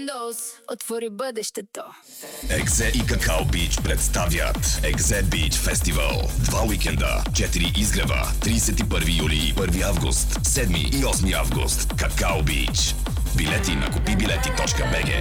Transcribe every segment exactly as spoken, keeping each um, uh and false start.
Windows отвори бъдещето. Екзе и Какао Бич представят Екзе Бич Фестивал. Два уикенда, четири изгрева, тридесет и първи юли и първи август, седми и осми август. Какао Бич. Билети на купи билети точка би джи.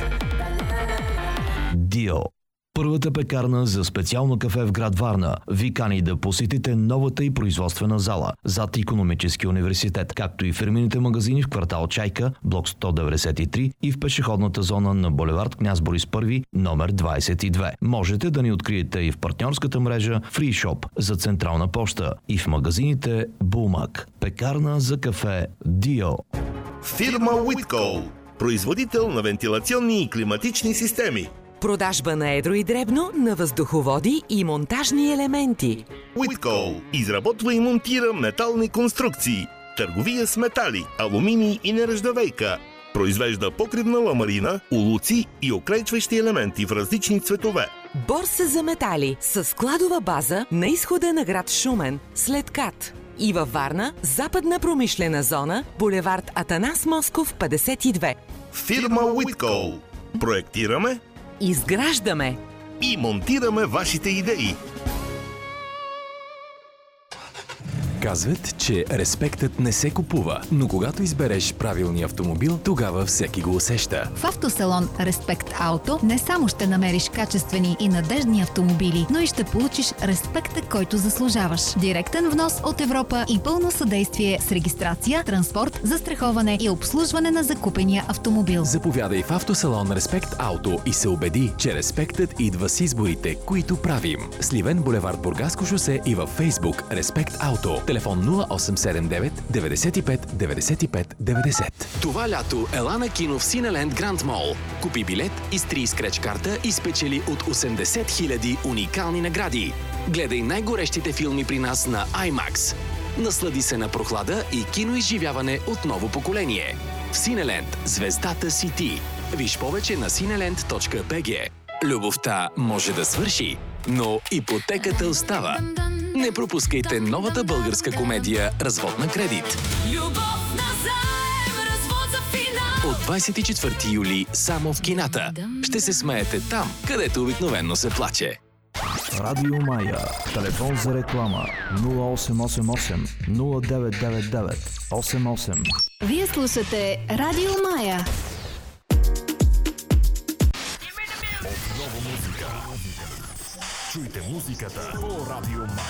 Дио. Първата пекарна за специално кафе в град Варна ви кани да посетите новата и производствена зала зад Икономически университет, както и фирмените магазини в квартал Чайка, блок сто деветдесет и три и в пешеходната зона на булевард Княз Борис първи, номер двадесет и две. Можете да ни откриете и в партньорската мрежа Free Shop за Централна поща и в магазините Булмак. Пекарна за кафе Дио. Фирма Уиткол, производител на вентилационни и климатични системи. Продажба на едро и дребно на въздуховоди и монтажни елементи. Уиткол изработва и монтира метални конструкции, търговия с метали, алуминий и нержавейка. Произвежда покривна ламарина, улуци и оклейчващи елементи в различни цветове. Борса за метали с складова база на изхода на град Шумен, след КАТ. И във Варна, западна промишлена зона, булевард Атанас Москов петдесет и две. Фирма Уиткол. Проектираме, изграждаме и монтираме вашите идеи. Казват, че респектът не се купува, но когато избереш правилния автомобил, тогава всеки го усеща. В автосалон Респект Ауто не само ще намериш качествени и надеждни автомобили, но и ще получиш респекта, който заслужаваш. Директен внос от Европа и пълно съдействие с регистрация, транспорт, застраховане и обслужване на закупения автомобил. Заповядай в автосалон Респект Ауто и се убеди, че респектът идва с изборите, които правим. Сливен, булевард Бургаско шосе и във Фейсбук Респект Ауто. Телефон нула осем седем девет деветдесет и пет деветдесет и пет деветдесет. Това лято ела на кино в Синеленд Гранд Мол. Купи билет, изтри скреч карта и спечели от осемдесет хиляди уникални награди. Гледай най-горещите филми при нас на IMAX. Наслади се на прохлада и киноизживяване от ново поколение. В Синеленд звездата си ти. Виж повече на синеленд точка би джи. Любовта може да свърши, но ипотеката остава. Не пропускайте новата българска комедия «Развод на кредит». Любов на заем, развод за финал. От двадесет и четвърти юли само в кината. Ще се смеете там, където обикновено се плаче. Радио Мая. Телефон за реклама нула осем осем осем нула девет девет девет осем осем. Вие слушате Радио Мая. Отново музика. Чуйте музиката по Радио Мая.